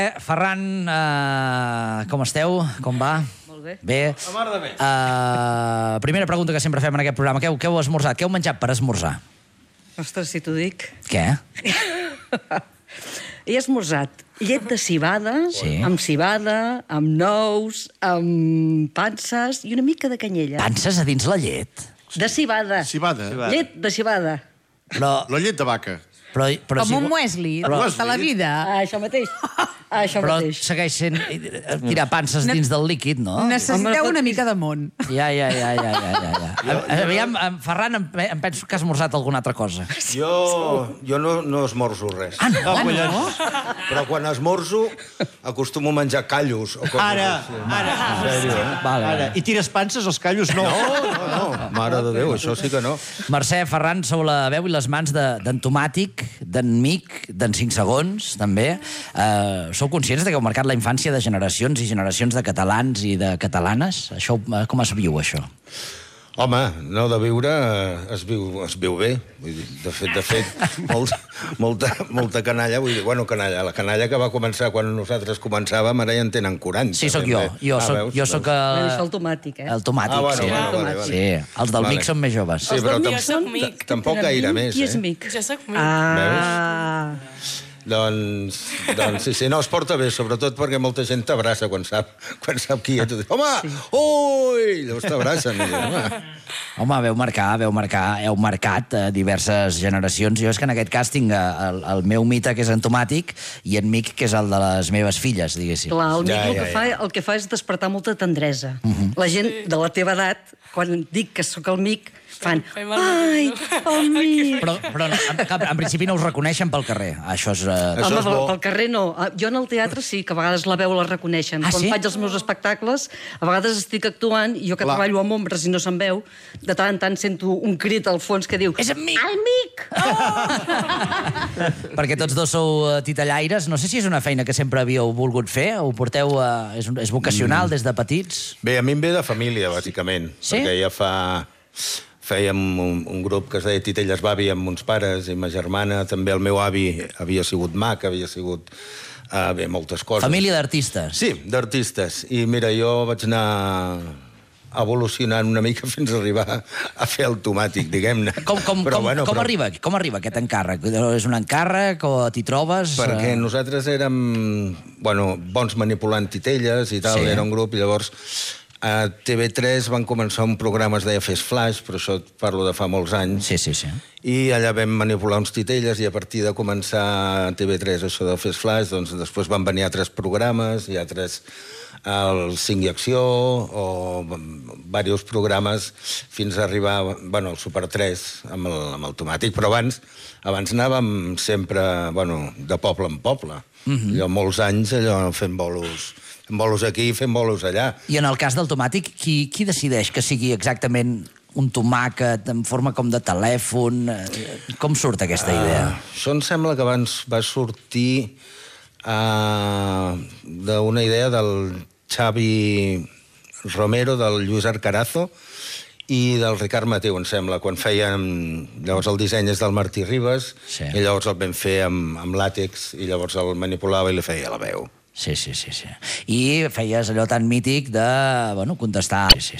Ferran, com esteu? Com va? Molt bé. Bé. La mar de bé. Primera pregunta que sempre fem en aquest programa. Què heu esmorzat? Què heu menjat per esmorzar? Ostres, si t'ho dic. Què? He esmorzat llet de civada, Sí. amb civada, amb nous, amb panses i una mica de canyella. Panses a dins la llet? De civada. Civada. Llet de civada. Però La llet de vaca. és Com un igual- muesli, Però- tota la vida. Això mateix. Això Però mateix. segueix sent tirar panses dins del líquid, no? Necessiteu Home, una mica de món. Ja. Aviam, en Ferran, em penso que has esmorzat alguna altra cosa. Jo no esmorzo res. Ah, no? Però quan esmorzo acostumo a menjar callos. O coses Ara. així. En sèrio, eh? Vale. I tires panses, els callos no. No, mare de Déu, això sí que no. Mercè, Ferran, sou la veu i les mans d'en Tomàtic, d'en Mic, d'en 5 segons, també. Sou conscients de que heu marcat la infància de generacions i generacions de catalans i de catalanes? Això, com es viu, això? Home, no, de viure es viu bé. Vull dir, de fet, molta canalla, vull dir, canalla, la canalla que va començar quan nosaltres començàvem, ara ja en tenen 40. Sí, sóc jo. Jo sóc Això el tomàtic, eh? el Tomàtic, bueno, sí. vale. Sí, els del Mic són més joves. Sí, però Mic són- tampoc tenen gaire 20 més, I és eh? mic. Jo soc mic. Ah. Doncs sí, no, es porta bé, sobretot perquè molta gent t'abraça quan sap qui ets. Home, ui! Llavors t'abracen. Home, heu marcat diverses generacions. Jo és que en aquest cas tinc el meu mite, que és en Tomàtic, i en Mic, que és el de les meves filles, diguéssim. Clar, el mic Ja. el que fa és despertar molta tendresa. La gent de la teva edat, quan dic que sóc el mic, fan... Fem el Ai, el mic! Però en principi no us reconeixen pel carrer. Això és... Això Home, és bo. pel carrer no. Jo en el teatre sí, que a vegades la veu la reconeixen. Ah, Quan sí? faig els meus espectacles, a vegades estic actuant, i jo que treballo amb ombres i no se'n veu, de tant en tant sento un crit al fons que diu... És en Mic! El mic! Perquè tots dos sou titellaires. No sé si és una feina que sempre havíeu volgut fer. Ho porteu... És vocacional des de petits? Bé, a mi em ve de família, bàsicament. Sí? Perquè ja fèiem un grup que es deia Titelles Bavi amb uns pares i ma germana. També el meu avi havia sigut mag, havia sigut... bé, moltes coses. Família d'artistes. Sí, d'artistes. I mira, jo vaig anar evolucionant una mica fins a arribar a fer el tomàtic, diguem-ne. Com arriba aquest encàrrec? És un encàrrec o t'hi trobes? Perquè nosaltres érem, bons manipulant titelles i tal, Sí. era un grup, i llavors a TV3 van començar un programa que es deia Fes Flash, però això et parlo de fa molts anys. Sí. I allà vam manipular uns titelles, i a partir de començar a TV3 això de Fes Flash, doncs després van venir altres programes, i altres el 5 i Acció, o diversos programes, fins a arribar al Super 3 amb el Tomàtic. Però abans anàvem sempre de poble en poble. Allò, molts anys fent bolos aquí i fent bolos allà. I en el cas del Tomàtic, qui decideix que sigui exactament un tomàquet en forma com de telèfon? Com surt aquesta idea? Això em sembla que abans va sortir d'una idea del Xavi Romero, del Lluís Arcarazo i del Ricard Mateu, em sembla, quan feien... Llavors el disseny és del Martí Ribas, Sí. i llavors el vam fer amb làtex, i llavors el manipulava i li feia la veu. Sí. I feies allò tan mític de, contestar... Sí.